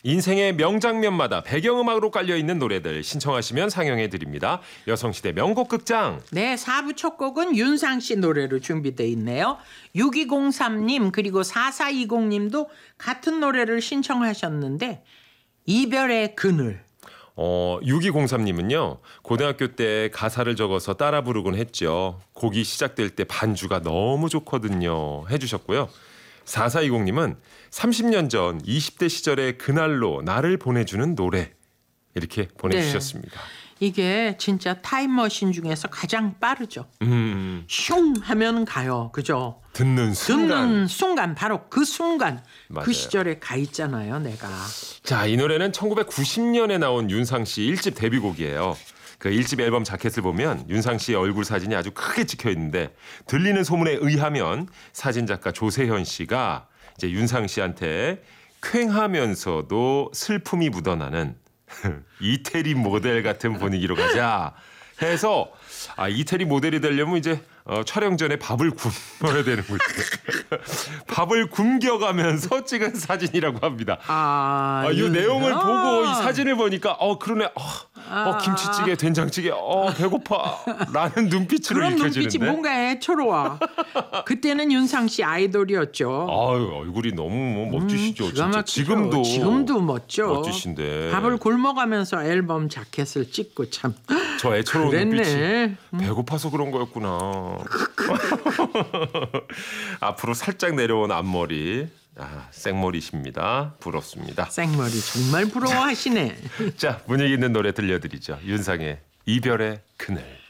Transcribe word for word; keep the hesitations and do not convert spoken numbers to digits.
인생의 명장면마다 배경음악으로 깔려있는 노래들 신청하시면 상영해드립니다. 여성시대 명곡 극장. 네, 사 부 첫 곡은 윤상 씨 노래로 준비되어 있네요. 육이공삼 님 그리고 사사이공 님도 같은 노래를 신청하셨는데 이별의 그늘. 어, 육이공삼 님은요. 고등학교 때 가사를 적어서 따라 부르곤 했죠. 곡이 시작될 때 반주가 너무 좋거든요. 해주셨고요. 사사이공 님은 삼십 년 전 이십 대 시절의 그날로 나를 보내주는 노래 이렇게 보내주셨습니다. 네. 이게 진짜 타임머신 중에서 가장 빠르죠. 음. 슝 하면 가요. 그죠? 듣는 순간. 듣는 순간 바로 그 순간 맞아요. 그 시절에 가 있잖아요. 내가. 자, 이 노래는 천구백구십 년에 나온 윤상 씨 일 집 데뷔곡이에요. 그 일 집 앨범 자켓을 보면 윤상 씨의 얼굴 사진이 아주 크게 찍혀 있는데 들리는 소문에 의하면 사진작가 조세현 씨가 이제 윤상 씨한테 쾌하면서도 슬픔이 묻어나는 이태리 모델 같은 분위기로 가자 해서 아, 이태리 모델이 되려면 이제 어, 촬영 전에 밥을 굶어야 되는 거죠. 밥을 굶겨가면서 찍은 사진이라고 합니다. 아, 아, 이 내용을 아. 보고 이 사진을 보니까 어 그러네. 어, 어, 김치찌개, 된장찌개, 어 배고파라는 눈빛으로 그런 읽혀지는데. 눈빛이 뭔가 애처로워. 그때는 윤상 씨 아이돌이었죠. 아유, 얼굴이 너무 뭐 멋지시죠. 음, 기가 진짜 막히죠. 지금도 지금도 멋져. 멋지신데. 밥을 굶어가면서 앨범 자켓을 찍고 참. 저 애처로운 그랬네. 눈빛이 배고파서 그런 거였구나. 앞으로 살짝 내려온 앞머리. 아, 생머리십니다. 부럽습니다. 생머리 정말 부러워하시네. 자, 분위기 있는 노래 들려드리죠. 윤상의 이별의 그늘.